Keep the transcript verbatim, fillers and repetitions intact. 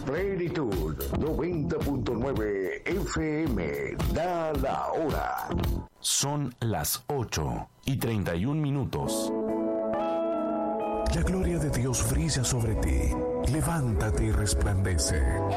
Plenitud noventa punto nueve F M. Da la hora. Son las ocho y treinta y un minutos. La gloria de Dios brilla sobre ti. Levántate y resplandece.